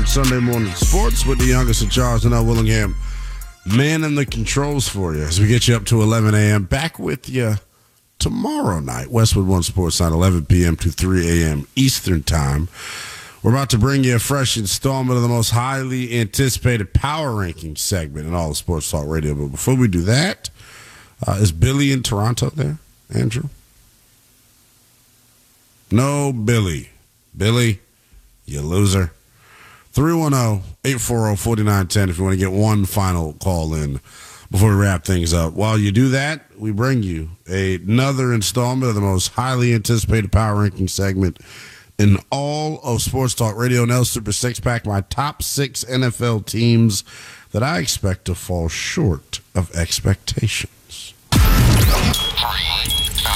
on Sunday Morning Sports with the youngest of Charles and L. Willingham. Man in the controls for you as we get you up to 11 a.m. Back with you tomorrow night, Westwood One Sports Night, 11 p.m. to 3 a.m. Eastern Time. We're about to bring you a fresh installment of the most highly anticipated power ranking segment in all of sports talk radio. But before we do that, is Billy in Toronto there, Andrew? No, Billy. Billy, you loser. 310-840-4910 if you want to get one final call in before we wrap things up. While you do that, we bring you another installment of the most highly anticipated power ranking segment in all of Sports Talk Radio. Nell Super Six Pack, my top 6 NFL teams that I expect to fall short of expectations. 3,